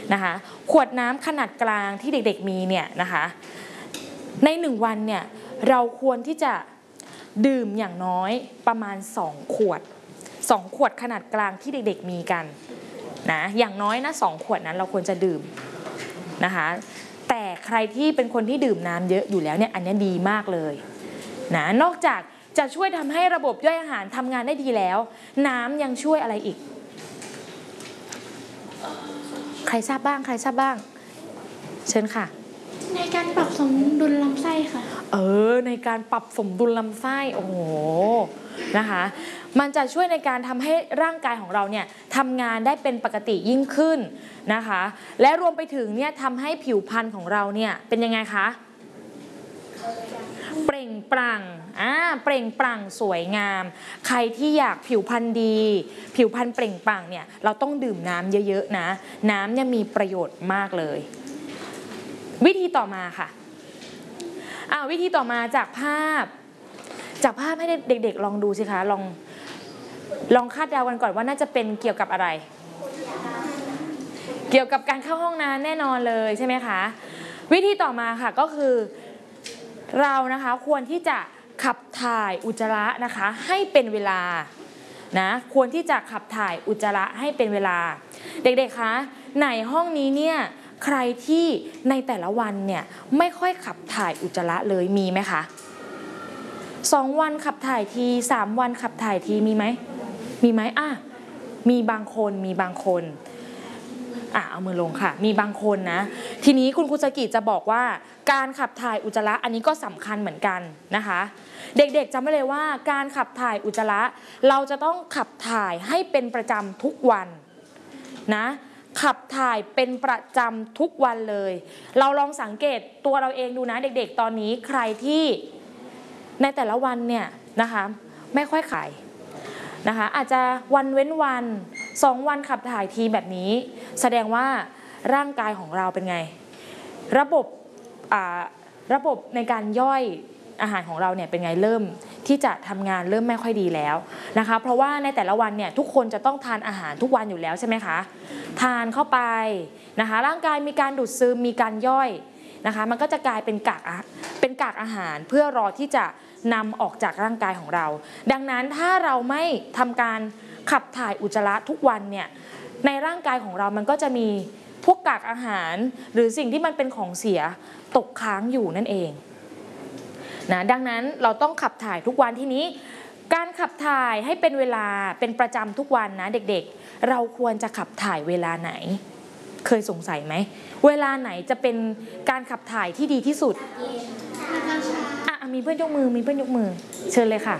นะคะขวดน้ำขนาดกลางที่เด็กๆมีเนี่ยนะคะใน1วันเนี่ยเราควรที่จะดื่มอย่างน้อยประมาณ2 ขวดขนาดกลางที่เด็กๆมีกันนะอย่างน้อยนะ2 ขวดนั้นเราควรจะดื่มนะคะแต่ใครที่เป็นคนที่ดื่มน้ำเยอะอยู่แล้วเนี่ยอันนี้ดีมากเลยนะนอกจากจะช่วยทำให้ระบบย่อยอาหารทำงานได้ดีแล้วน้ำยังช่วยอะไรอีกใครทราบบ้างเชิญค่ะในการปรับสมดุลลำไส้ค่ะในการปรับสมดุลลำไส้โอ้โหนะคะมันจะช่วยในการทำให้ร่างกายของเราเนี่ยทำงานได้เป็นปกติยิ่งขึ้นนะคะและรวมไปถึงเนี่ยทำให้ผิวพรรณของเราเนี่ยเป็นยังไงคะเปล่งปลั่งสวยงามใครที่อยากผิวพรรณดีผิวพรรณเปล่งปลั่งเนี่ยเราต้องดื่มน้ำเยอะๆนะน้ำเนี่ยมีประโยชน์มากเลยวิธีต่อมาค่ะวิธีต่อมาจากภาพให้เด็กๆลองดูสิคะลองคาดเดากันก่อนว่าน่าจะเป็นเกี่ยวกับอะไรเกี่ยวกับการเข้าห้องน้ำแน่นอนเลยใช่ไหมคะวิธีต่อมาค่ะก็คือเรานะคะควรที่จะขับถ่ายอุจจาระนะคะให้เป็นเวลานะควรที่จะขับถ่ายอุจจาระให้เป็นเวลาเด็กๆคะในห้องนี้เนี่ยใครที่ในแต่ละวันเนี่ยไม่ค่อยขับถ่ายอุจจาระเลยมีไหมคะ2 วันขับถ่ายที3 วันขับถ่ายทีมีไหมมีบางคนเอามือลงค่ะมีบางคนนะทีนี้คุณครูสกิจะบอกว่าการขับถ่ายอุจจาระอันนี้ก็สำคัญเหมือนกันนะคะเด็กๆจำไว้เลยว่าการขับถ่ายอุจจาระเราจะต้องขับถ่ายให้เป็นประจำทุกวันนะขับถ่ายเป็นประจำทุกวันเลยเราลองสังเกตตัวเราเองดูนะเด็กๆตอนนี้ใครที่ในแต่ละวันเนี่ยนะคะไม่ค่อยขายนะคะอาจจะวันเว้นวัน2 วันขับถ่ายทีแบบนี้แสดงว่าร่างกายของเราเป็นไงระบบในการย่อยอาหารของเราเนี่ยเป็นไงเริ่มที่จะทำงานเริ่มไม่ค่อยดีแล้วนะคะเพราะว่าในแต่ละวันเนี่ยทุกคนจะต้องทานอาหารทุกวันอยู่แล้วใช่ไหมคะทานเข้าไปนะคะร่างกายมีการดูดซึมมีการย่อยนะคะมันก็จะกลายเป็นกากอาหารเพื่อรอที่จะนำออกจากร่างกายของเราดังนั้นถ้าเราไม่ทำการขับถ่ายอุจจาระทุกวันเนี่ยในร่างกายของเรามันก็จะมีพวกกากอาหารหรือสิ่งที่มันเป็นของเสียตกค้างอยู่นั่นเองนะดังนั้นเราต้องขับถ่ายทุกวันทีนี้การขับถ่ายให้เป็นเวลาเป็นประจำทุกวันนะเด็กๆเราควรจะขับถ่ายเวลาไหนเคยสงสัยไหมเวลาไหนจะเป็นการขับถ่ายที่ดีที่สุดมีเพื่อนยกมือเชิญเลยค่ะ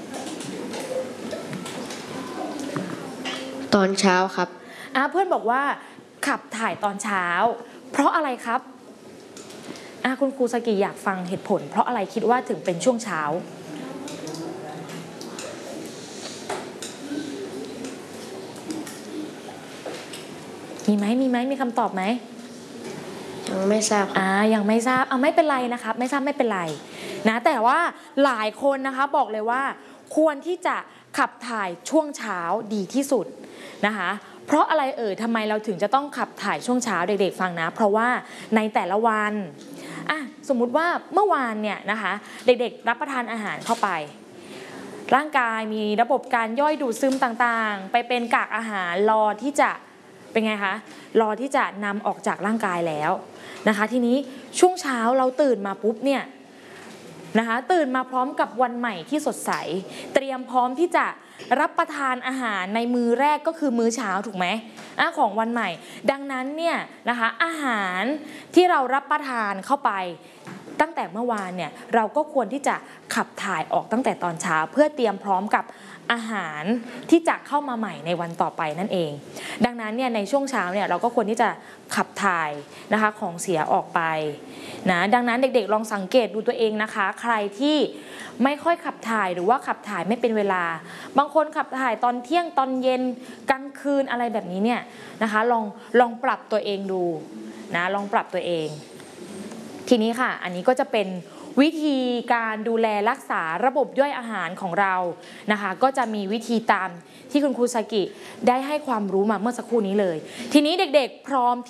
ตอนเช้าครับเพื่อนบอกว่าขับถ่ายตอนเช้าเพราะอะไรครับคุณครูสกิอยากฟังเหตุผลเพราะอะไรคิดว่าถึงเป็นช่วงเช้ามีไหมมีคำตอบไหมยังไม่ทราบยังไม่ทราบไม่เป็นไรนะครับไม่ทราบไม่เป็นไรนะแต่ว่าหลายคนนะคะบอกเลยว่าควรที่จะขับถ่ายช่วงเช้าดีที่สุดนะคะเพราะอะไรทำไมเราถึงจะต้องขับถ่ายช่วงเช้าเด็กๆฟังนะเพราะว่าในแต่ละวันสมมุติว่าเมื่อวานเนี่ยนะคะเด็กๆรับประทานอาหารเข้าไปร่างกายมีระบบการย่อยดูดซึมต่างๆไปเป็นกากอาหารรอที่จะเป็นไงคะรอที่จะนำออกจากร่างกายแล้วนะคะทีนี้ช่วงเช้าเราตื่นมาปุ๊บเนี่ยนะคะตื่นมาพร้อมกับวันใหม่ที่สดใสเตรียมพร้อมที่จะรับประทานอาหารในมื้อแรกก็คือมื้อเช้าถูกไหมของวันใหม่ดังนั้นเนี่ยนะคะอาหารที่เรารับประทานเข้าไปตั้งแต่เมื่อวานเนี่ยเราก็ควรที่จะขับถ่ายออกตั้งแต่ตอนเช้าเพื่อเตรียมพร้อมกับอาหารที่จะเข้ามาใหม่ในวันต่อไปนั่นเองดังนั้นเนี่ยในช่วงเช้าเนี่ยเราก็ควรที่จะขับถ่ายนะคะของเสียออกไปนะดังนั้นเด็กๆลองสังเกตดูตัวเองนะคะใครที่ไม่ค่อยขับถ่ายหรือว่าขับถ่ายไม่เป็นเวลาบางคนขับถ่ายตอนเที่ยงตอนเย็นกลางคืนอะไรแบบนี้เนี่ยนะคะลองปรับตัวเองดูนะลองปรับตัวเองทีนี้ค่ะอันนี้ก็จะเป็นวิธีการดูแลรักษาระบบย่อยอาหารของเรานะคะก็จะมีวิธีตามที่คุณครูสกิได้ให้ความรู้มาเมื่อสักครู่นี้เลยทีนี้เด็กๆพร้อม